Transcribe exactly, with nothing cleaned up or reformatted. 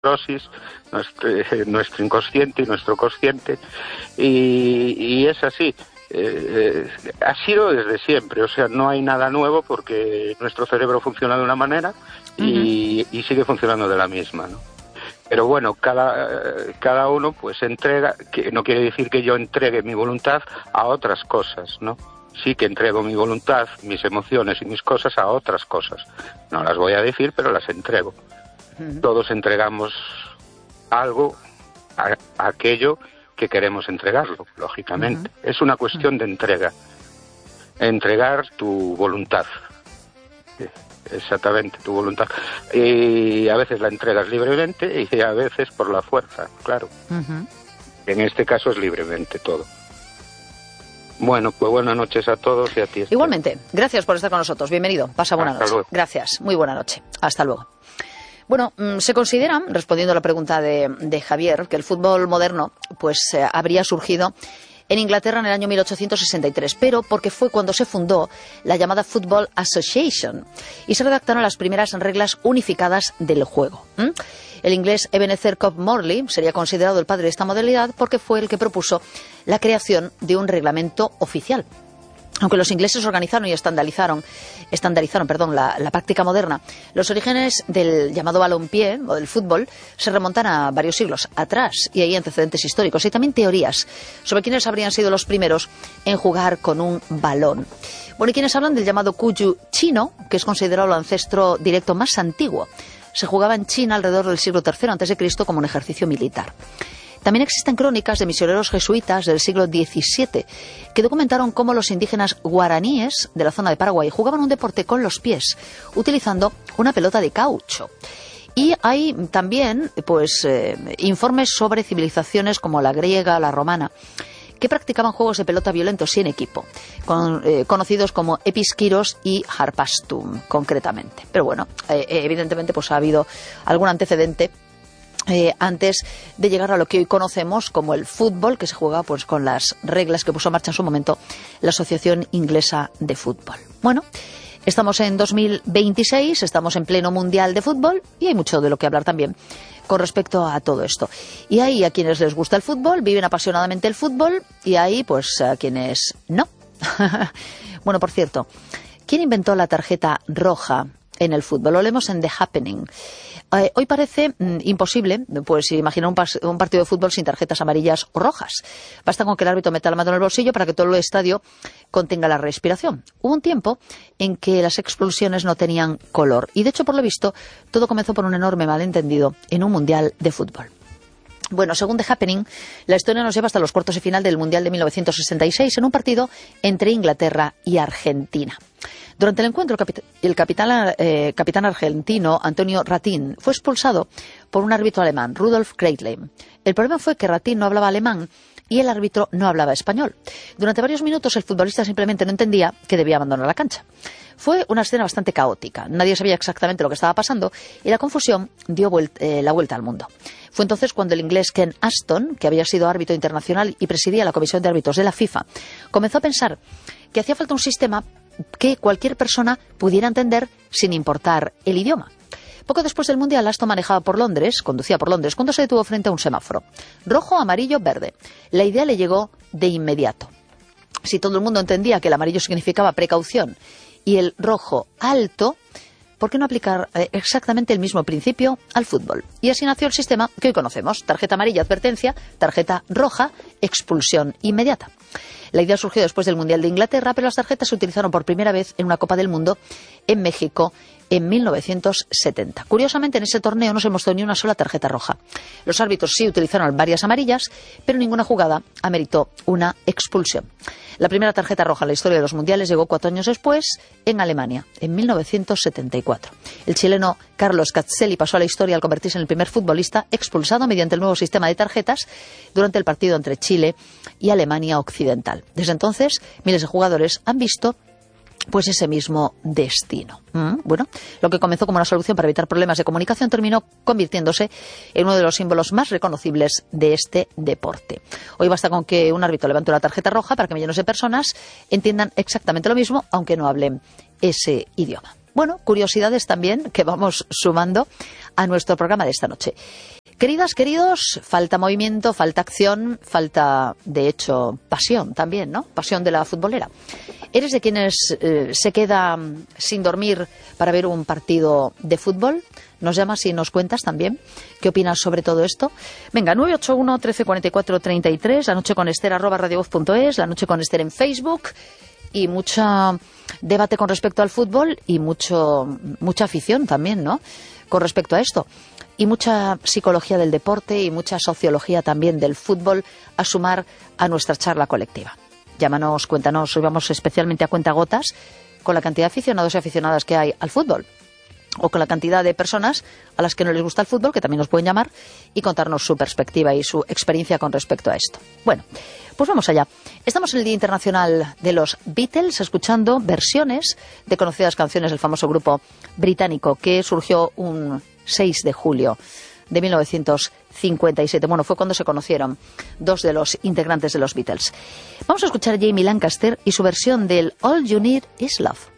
neurosis, nuestro, nuestro inconsciente y nuestro consciente, y, y es así. Eh, eh, ha sido desde siempre, o sea, no hay nada nuevo porque nuestro cerebro funciona de una manera y, uh-huh. y sigue funcionando de la misma, ¿no? Pero bueno, cada, cada uno pues entrega, que no quiere decir que yo entregue mi voluntad a otras cosas, ¿no? Sí que entrego mi voluntad, mis emociones y mis cosas a otras cosas. No las voy a decir, pero las entrego. Uh-huh. Todos entregamos algo a, a aquello que queremos entregarlo, lógicamente. Uh-huh. Es una cuestión de entrega. Entregar tu voluntad. Exactamente, tu voluntad. Y a veces la entregas libremente y a veces por la fuerza, claro. Uh-huh. En este caso es libremente todo. Bueno, pues buenas noches a todos y a ti. Igualmente, gracias por estar con nosotros. Bienvenido, pasa buena Hasta noche. Luego. Gracias, muy buena noche. Hasta luego. Bueno, se considera, respondiendo a la pregunta de, de Javier, que el fútbol moderno pues eh, habría surgido en Inglaterra en el año mil ochocientos sesenta y tres, pero porque fue cuando se fundó la llamada Football Association y se redactaron las primeras reglas unificadas del juego. ¿Mm? El inglés Ebenezer Cobb Morley sería considerado el padre de esta modalidad porque fue el que propuso la creación de un reglamento oficial. Aunque los ingleses organizaron y estandarizaron, estandarizaron perdón, la, la práctica moderna, los orígenes del llamado balompié o del fútbol se remontan a varios siglos atrás y hay antecedentes históricos y también teorías sobre quiénes habrían sido los primeros en jugar con un balón. Bueno, y quienes hablan del llamado Cuyu chino, que es considerado el ancestro directo más antiguo. Se jugaba en China alrededor del siglo tercero antes de Cristo como un ejercicio militar. También existen crónicas de misioneros jesuitas del siglo diecisiete que documentaron cómo los indígenas guaraníes de la zona de Paraguay jugaban un deporte con los pies, utilizando una pelota de caucho. Y hay también pues, eh, informes sobre civilizaciones como la griega, la romana, que practicaban juegos de pelota violentos y en equipo, con, eh, conocidos como episquiros y harpastum, concretamente. Pero bueno, eh, evidentemente pues ha habido algún antecedente Eh, antes de llegar a lo que hoy conocemos como el fútbol, que se juega pues con las reglas que puso en marcha en su momento la Asociación Inglesa de Fútbol. Bueno, estamos en dos mil veintiséis, estamos en pleno Mundial de Fútbol y hay mucho de lo que hablar también con respecto a todo esto. Y hay a quienes les gusta el fútbol, viven apasionadamente el fútbol y hay pues a quienes no. Bueno, por cierto, ¿quién inventó la tarjeta roja en el fútbol? Lo leemos en The Happening. Eh, hoy parece mm, imposible pues imaginar un, pas- un partido de fútbol sin tarjetas amarillas o rojas. Basta con que el árbitro meta la mano en el bolsillo para que todo el estadio contenga la respiración. Hubo un tiempo en que las expulsiones no tenían color y de hecho, por lo visto, todo comenzó por un enorme malentendido en un mundial de fútbol. Bueno, según The Happening, la historia nos lleva hasta los cuartos de final del Mundial de mil novecientos sesenta y seis en un partido entre Inglaterra y Argentina. Durante el encuentro, el capitán, eh, capitán argentino Antonio Ratín fue expulsado por un árbitro alemán, Rudolf Kreitlein. El problema fue que Ratín no hablaba alemán y el árbitro no hablaba español. Durante varios minutos el futbolista simplemente no entendía que debía abandonar la cancha. Fue una escena bastante caótica. Nadie sabía exactamente lo que estaba pasando y la confusión dio vuelta, eh, la vuelta al mundo. Fue entonces cuando el inglés Ken Aston, que había sido árbitro internacional y presidía la Comisión de Árbitros de la FIFA, comenzó a pensar que hacía falta un sistema que cualquier persona pudiera entender sin importar el idioma. Poco después del Mundial, Aston manejaba por Londres, conducía por Londres, cuando se detuvo frente a un semáforo. Rojo, amarillo, verde. La idea le llegó de inmediato. Si todo el mundo entendía que el amarillo significaba precaución y el rojo alto, ¿por qué no aplicar eh, exactamente el mismo principio al fútbol? Y así nació el sistema que hoy conocemos. Tarjeta amarilla, advertencia, tarjeta roja, expulsión inmediata. La idea surgió después del Mundial de Inglaterra, pero las tarjetas se utilizaron por primera vez en una Copa del Mundo en México en mil novecientos setenta. Curiosamente, en ese torneo no se mostró ni una sola tarjeta roja. Los árbitros sí utilizaron varias amarillas, pero ninguna jugada ameritó una expulsión. La primera tarjeta roja en la historia de los mundiales llegó cuatro años después en Alemania, en mil novecientos setenta y cuatro. El chileno Carlos Cazzelli pasó a la historia al convertirse en el primer futbolista expulsado mediante el nuevo sistema de tarjetas durante el partido entre Chile y Alemania Occidental. Desde entonces, miles de jugadores han visto pues ese mismo destino. Mm, bueno, lo que comenzó como una solución para evitar problemas de comunicación terminó convirtiéndose en uno de los símbolos más reconocibles de este deporte. Hoy basta con que un árbitro levante una tarjeta roja para que millones de personas entiendan exactamente lo mismo, aunque no hablen ese idioma. bueno, curiosidades también que vamos sumando a nuestro programa de esta noche. Queridas, queridos, falta movimiento, falta acción, falta, de hecho, pasión también, ¿no? Pasión de la futbolera. ¿Eres de quienes eh, se queda sin dormir para ver un partido de fútbol? Nos llamas y nos cuentas también qué opinas sobre todo esto. Venga, nueve ocho uno, trece cuarenta y cuatro, treinta y tres, la noche con Ester, arroba radiovoz punto es, la noche con Ester en Facebook, y mucha debate con respecto al fútbol y mucho mucha afición también, ¿no? Con respecto a esto. Y mucha psicología del deporte y mucha sociología también del fútbol a sumar a nuestra charla colectiva. Llámanos, cuéntanos, hoy vamos especialmente a cuentagotas con la cantidad de aficionados y aficionadas que hay al fútbol, o con la cantidad de personas a las que no les gusta el fútbol, que también nos pueden llamar y contarnos su perspectiva y su experiencia con respecto a esto. Bueno, pues vamos allá. Estamos en el Día Internacional de los Beatles, escuchando versiones de conocidas canciones del famoso grupo británico que surgió un seis de julio de mil novecientos cincuenta y siete. Bueno, fue cuando se conocieron dos de los integrantes de los Beatles. Vamos a escuchar a Jamie Lancaster y su versión del All You Need Is Love.